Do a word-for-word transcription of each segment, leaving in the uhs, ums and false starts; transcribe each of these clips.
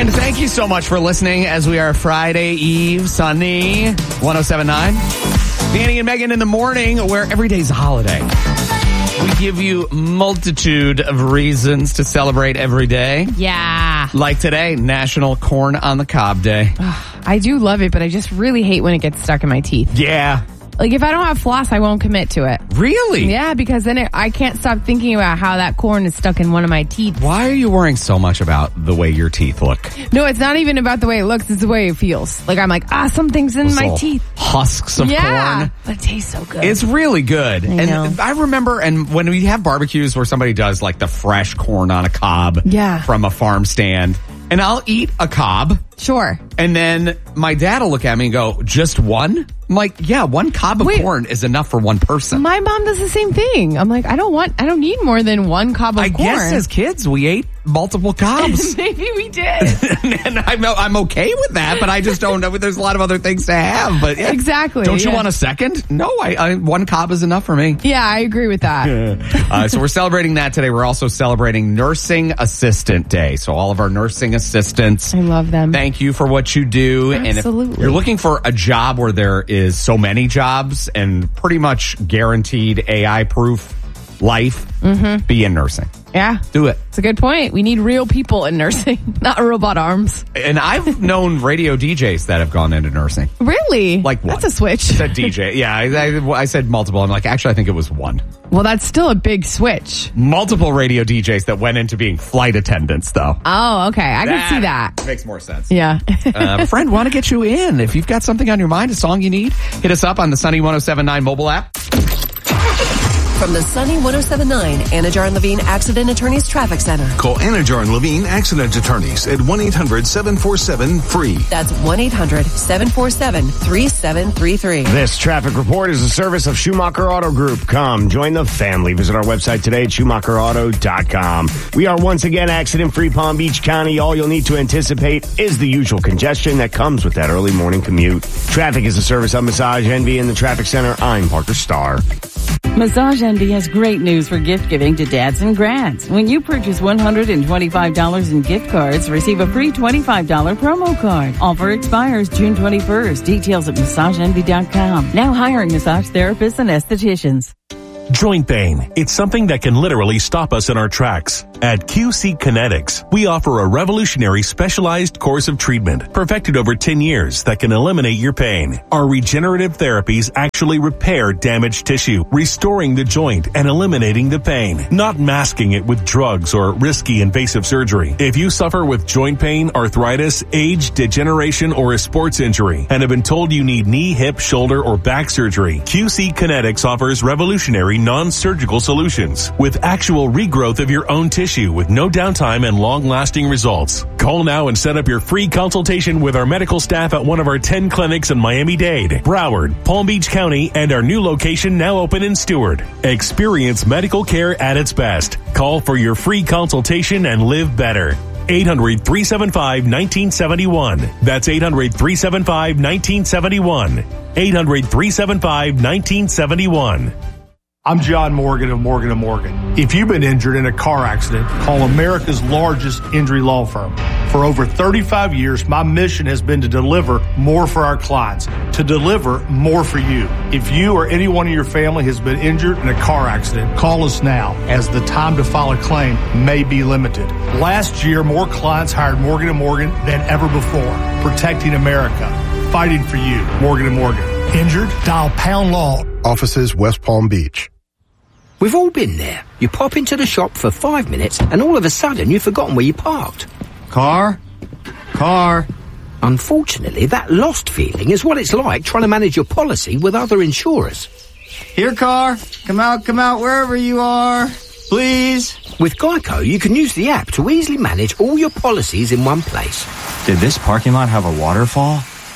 And thank you so much for listening as we are Friday Eve, sunny, one oh seven point nine. Danny and Megan in the morning, where every day's a holiday. We give you multitude of reasons to celebrate every day. Yeah. Like today, National Corn on the Cob Day. I do love it, but I just really hate when it gets stuck in my teeth. Yeah. Like, if I don't have floss, I won't commit to it. Really? Yeah, because then it, I can't stop thinking about how that corn is stuck in one of my teeth. Why are you worrying so much about the way your teeth look? No, it's not even about the way it looks. It's the way it feels. Like, I'm like, ah, something's in Those my little teeth. Husks of yeah, corn. but it tastes so good. It's really good. I and know. I remember, and when we have barbecues where somebody does like the fresh corn on a cob Yeah. from a farm stand, and I'll eat a cob. Sure. And then my dad will look at me and go, just one? I'm like, yeah, one cob of Wait. corn is enough for one person. My mom does the same thing. I'm like, I don't want, I don't need more than one cob of I corn. guess as kids, we ate multiple cobs. Maybe we did. And I'm, I'm okay with that, but I just don't know. There's a lot of other things to have. But yeah. Exactly. Don't you yeah. want a second? No, I, I one cob is enough for me. Yeah, I agree with that. uh, so we're celebrating that today. We're also celebrating Nursing Assistant Day. So all of our nursing assistants, I love them. thank you for what you do. Absolutely. And if you're looking for a job where there is so many jobs and pretty much guaranteed A I-proof life, mm-hmm. be in nursing. Yeah. Do it. It's a good point. We need real people in nursing, not robot arms. And I've known radio D Js that have gone into nursing. Really? Like one. That's a switch. I said D J. Yeah, I, I, I said multiple. I'm like, actually, I think it was one. Well, that's still a big switch. Multiple radio D Js that went into being flight attendants, though. Oh, okay. I can see that. Makes more sense. Yeah. uh, friend, want to get you in. If you've got something on your mind, a song you need, hit us up on the Sunny one oh seven point nine mobile app. From the Sunny one oh seven point nine Anajar and Levine Accident Attorneys Traffic Center. Call Anajar and Levine Accident Attorneys at one eight hundred seven four seven free. That's one eight hundred seven four seven three seven three three. This traffic report is a service of Schumacher Auto Group. Come, join the family. Visit our website today at schumacher auto dot com. We are once again accident-free Palm Beach County. All you'll need to anticipate is the usual congestion that comes with that early morning commute. Traffic is a service of Massage Envy in the Traffic Center. I'm Parker Starr. Massage Envy has great news for gift giving to dads and grands. When you purchase one hundred twenty-five dollars in gift cards, receive a free twenty-five dollars promo card. Offer expires June twenty-first. Details at massage envy dot com. Now hiring massage therapists and estheticians. Joint pain. It's something that can literally stop us in our tracks. At Q C Kinetics, we offer a revolutionary specialized course of treatment perfected over ten years that can eliminate your pain. Our regenerative therapies actually repair damaged tissue, restoring the joint and eliminating the pain, not masking it with drugs or risky invasive surgery. If you suffer with joint pain, arthritis, age, degeneration, or a sports injury and have been told you need knee, hip, shoulder, or back surgery, Q C Kinetics offers revolutionary non-surgical solutions with actual regrowth of your own tissue with no downtime and long-lasting results. Call now and set up your free consultation with our medical staff at one of our ten clinics in Miami-Dade, Broward, Palm Beach County, and our new location now open in Stewart. Experience medical care at its best. Call for your free consultation and live better. eight hundred three seven five one nine seven one. That's eight hundred three seven five one nine seven one. eight hundred three seven five one nine seven one. I'm John Morgan of Morgan and Morgan. If you've been injured in a car accident, call America's largest injury law firm. For over thirty-five years, my mission has been to deliver more for our clients, to deliver more for you. If you or anyone in your family has been injured in a car accident, call us now, as the time to file a claim may be limited. Last year, more clients hired Morgan and Morgan than ever before, protecting America, fighting for you. Morgan and Morgan. Injured? Dial Pound Law. Offices West Palm Beach. We've all been there. You pop into the shop for five minutes and all of a sudden you've forgotten where you parked. Car? Car? Unfortunately, that lost feeling is what it's like trying to manage your policy with other insurers. Here, car. Come out, come out, wherever you are. Please. With Geico, you can use the app to easily manage all your policies in one place. Did this parking lot have a waterfall?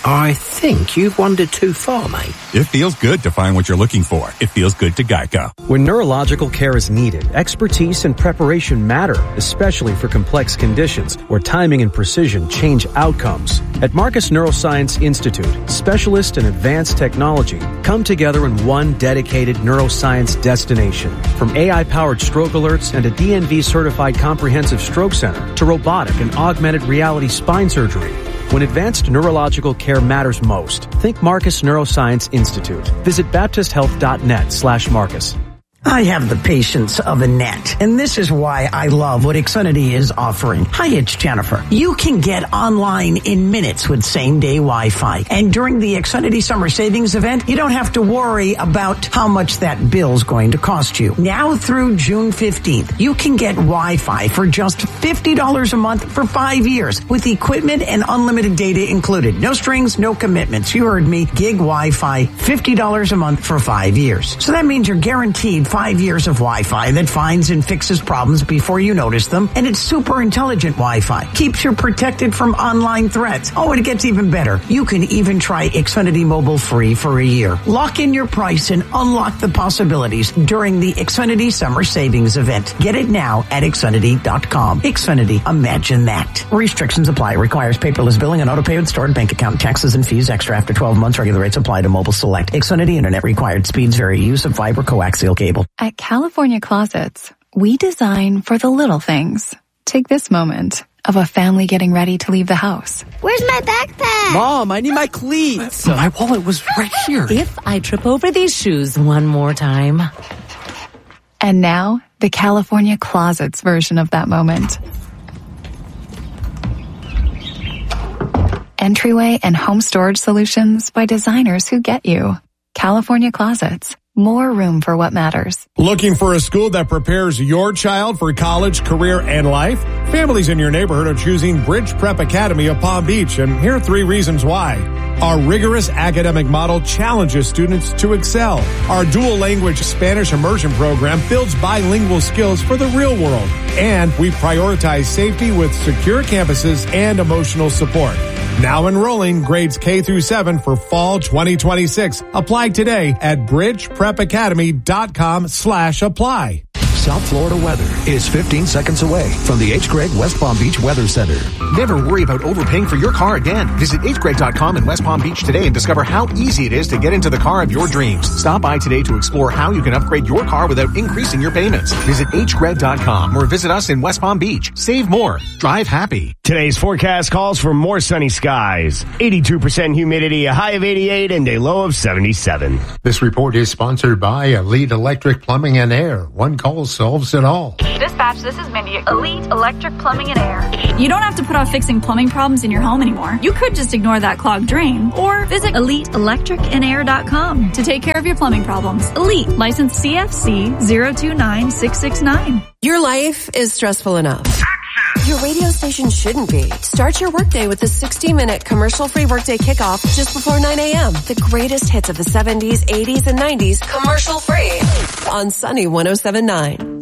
I think you've wandered too far, mate. It feels good to find what you're looking for. It feels good to Geico. When neurological care is needed, expertise and preparation matter, especially for complex conditions where timing and precision change outcomes. At Marcus Neuroscience Institute, specialists in advanced technology come together in one dedicated neuroscience destination. From A I-powered stroke alerts and a D N V-certified comprehensive stroke center to robotic and augmented reality spine surgery. When advanced neurological care matters most, think Marcus Neuroscience Institute. Visit baptist health dot net slash Marcus. I have the patience of Annette, and this is why I love what Xfinity is offering. Hi, it's Jennifer. You can get online in minutes with same-day Wi-Fi. And during the Xfinity Summer Savings Event, you don't have to worry about how much that bill's going to cost you. Now through June fifteenth, you can get Wi-Fi for just fifty dollars a month for five years with equipment and unlimited data included. No strings, no commitments. You heard me. Gig Wi-Fi, fifty dollars a month for five years. So that means you're guaranteed five years of Wi-Fi that finds and fixes problems before you notice them, and it's super intelligent Wi-Fi. Keeps you protected from online threats. Oh, and it gets even better. You can even try Xfinity Mobile free for a year. Lock in your price and unlock the possibilities during the Xfinity Summer Savings Event. Get it now at Xfinity dot com. Xfinity, imagine that. Restrictions apply. Requires paperless billing and auto-pay with stored bank account. Taxes and fees extra after twelve months. Regular rates apply to Mobile Select. Xfinity Internet required. Speeds vary. Use of fiber coaxial cable. At California Closets, we design for the little things. Take this moment of a family getting ready to leave the house. Where's my backpack? Mom, I need my cleats. Uh, my wallet was right here. If I trip over these shoes one more time. And now, the California Closets version of that moment. Entryway and home storage solutions by designers who get you. California Closets. More room for what matters. Looking for a school that prepares your child for college, career, and life? Families in your neighborhood are choosing Bridge Prep Academy of Palm Beach, and here are three reasons why. Our rigorous academic model challenges students to excel. Our dual language Spanish immersion program builds bilingual skills for the real world. And we prioritize safety with secure campuses and emotional support. Now enrolling grades K through seven for fall twenty twenty-six. Apply today at bridge prep academy dot com slash apply. South Florida weather is fifteen seconds away from the H. Gregg West Palm Beach Weather Center. Never worry about overpaying for your car again. Visit H Gregg dot com in West Palm Beach today and discover how easy it is to get into the car of your dreams. Stop by today to explore how you can upgrade your car without increasing your payments. Visit H Gregg dot com or visit us in West Palm Beach. Save more. Drive happy. Today's forecast calls for more sunny skies, eighty-two percent humidity, a high of eighty-eight, and a low of seventy-seven. This report is sponsored by Elite Electric Plumbing and Air. One call solves it all. Dispatch, this is Mindy. Elite Electric Plumbing and Air. You don't have to put off fixing plumbing problems in your home anymore. You could just ignore that clogged drain or visit elite electric and air dot com to take care of your plumbing problems. Elite, licensed C F C zero two nine six six nine. Your life is stressful enough. Your radio station shouldn't be. Start your workday with the sixty-minute commercial-free workday kickoff just before nine a.m. The greatest hits of the seventies, eighties, and nineties, commercial-free on Sunny one oh seven point nine.